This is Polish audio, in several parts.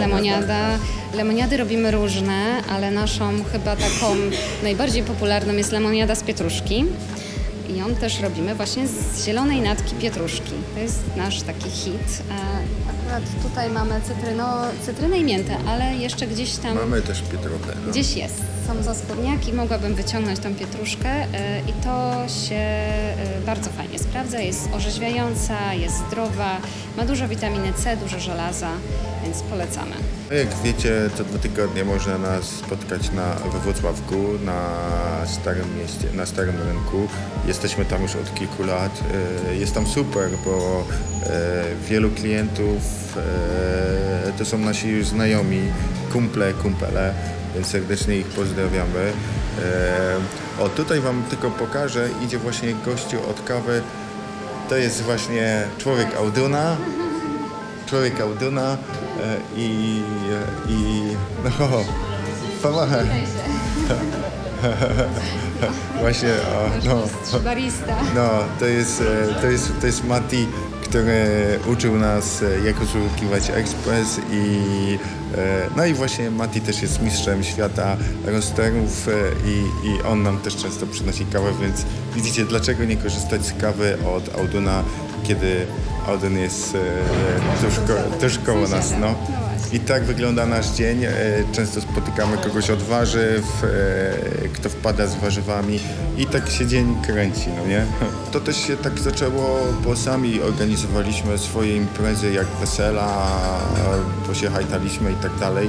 lemoniada. Lemoniady robimy różne, ale naszą chyba taką najbardziej popularną jest lemoniada z pietruszki. I ją też robimy właśnie z zielonej natki pietruszki. To jest nasz taki hit. Akurat tutaj mamy cytrynę i miętę, ale jeszcze gdzieś tam... Mamy też pietruchę. No. Gdzieś jest. Są zaskórniaki, mogłabym wyciągnąć tą pietruszkę i to się bardzo fajnie sprawdza. Jest orzeźwiająca, jest zdrowa, ma dużo witaminy C, dużo żelaza, więc polecamy. No jak wiecie, co 2 tygodnie można nas spotkać we Włocławku, na Starym Mieście, na Starym Rynku. Jesteśmy tam już od kilku lat. Jest tam super, bo wielu klientów to są nasi już znajomi, kumpele, więc serdecznie ich pozdrawiamy. O, tutaj wam tylko pokażę, idzie właśnie gościu od kawy. To jest właśnie człowiek Auduna i no, pomachaj. Właśnie, Barista. No, to jest Mati, który uczył nas, jak oszukiwać ekspres no i właśnie Mati też jest mistrzem świata roasterów i on nam też często przynosi kawę, więc widzicie, dlaczego nie korzystać z kawy od Auduna, kiedy Audun jest tuż koło nas, no. I tak wygląda nasz dzień. Często spotykamy kogoś od warzyw, kto wpada z warzywami i tak się dzień kręci, no nie? To też się tak zaczęło, bo sami organizowaliśmy swoje imprezy jak wesela, bo się hajtaliśmy i tak dalej.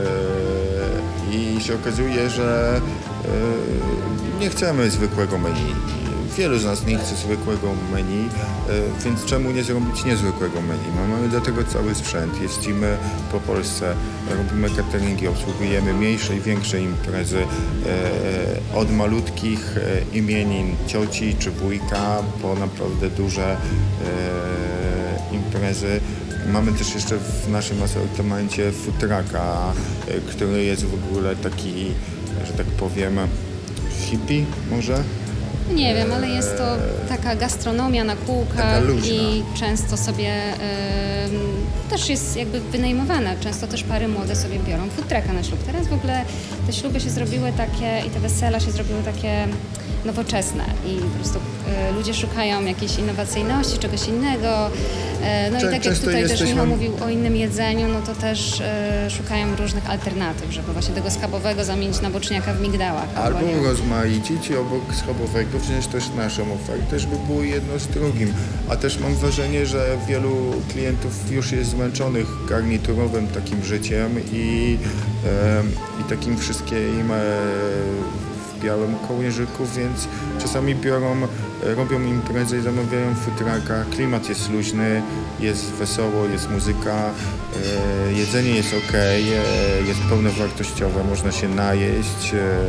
I się okazuje, że nie chcemy zwykłego menu. Wielu z nas nie chce zwykłego menu, więc czemu nie zrobić niezwykłego menu? Mamy do tego cały sprzęt, jeździmy po Polsce, robimy cateringi, obsługujemy mniejsze i większe imprezy, od malutkich imienin cioci czy wujka po naprawdę duże imprezy. Mamy też jeszcze w naszym asortymencie food trucka, który jest w ogóle taki, że tak powiem, hippie może? Nie wiem, ale jest to taka gastronomia na kółkach i często sobie też jest jakby wynajmowana. Często też pary młode sobie biorą food trucka na ślub. Teraz w ogóle te śluby się zrobiły takie i te wesela się zrobiły takie nowoczesne i po prostu ludzie szukają jakiejś innowacyjności, czegoś innego. No i tak jak tutaj też Michał mówił o innym jedzeniu, no to też szukają różnych alternatyw, żeby właśnie tego schabowego zamienić na boczniaka w migdałach. Albo rozmaicić i obok schabowego wziąć też naszą ofertę, żeby było jedno z drugim. A też mam wrażenie, że wielu klientów już jest zmęczonych garniturowym takim życiem i takim wszystkim w białym kołnierzyku, więc czasami robią imprezy i zamawiają food trucka. Klimat jest luźny, jest wesoło, jest muzyka, jedzenie jest ok, jest pełnowartościowe, można się najeść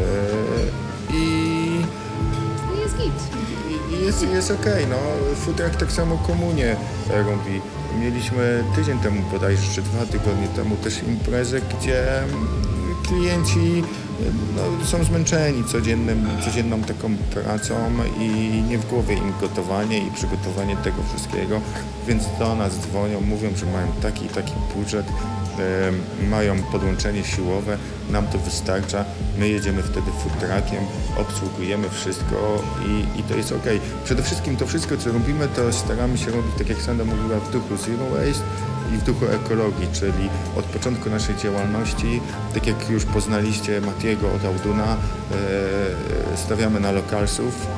i jest git. Jest ok, no. Food truck tak samo komunię robi. Mieliśmy tydzień temu bodajże, czy 2 tygodnie temu też imprezę, gdzie klienci są zmęczeni codzienną taką pracą i nie w głowie im gotowanie i przygotowanie tego wszystkiego, więc do nas dzwonią, mówią, że mają taki budżet, mają podłączenie siłowe, nam to wystarcza, my jedziemy wtedy food truckiem, obsługujemy wszystko i to jest ok. Przede wszystkim to wszystko, co robimy, to staramy się robić, tak jak Sandra mówiła, w duchu zero waste i w duchu ekologii, czyli od początku naszej działalności, tak jak już poznaliście Matiego od Auduna, stawiamy na lokalsów.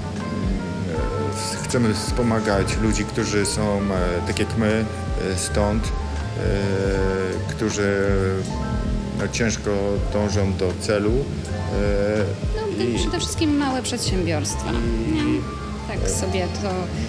Chcemy wspomagać ludzi, którzy są tak jak my, stąd, którzy ciężko dążą do celu. I przede wszystkim małe przedsiębiorstwa. Tak sobie to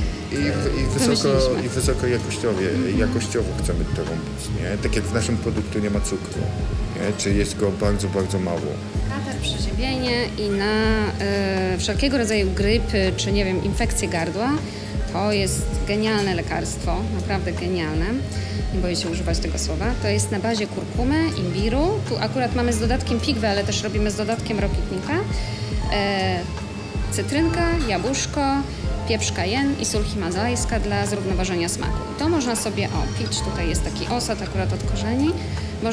I wysoko jakościowo chcemy to robić, nie? Tak jak w naszym produktu nie ma cukru, nie? Czy jest go bardzo, bardzo mało. Katar, przeziębienie i na wszelkiego rodzaju grypy, czy nie wiem, infekcje gardła, to jest genialne lekarstwo, naprawdę genialne. Nie boję się używać tego słowa. To jest na bazie kurkumy, imbiru. Tu akurat mamy z dodatkiem pigwy, ale też robimy z dodatkiem rokietnika. Cytrynka, jabłuszko, pieprz kajen i sól himalajska dla zrównoważenia smaku. I to można sobie pić. Tutaj jest taki osad akurat od korzeni.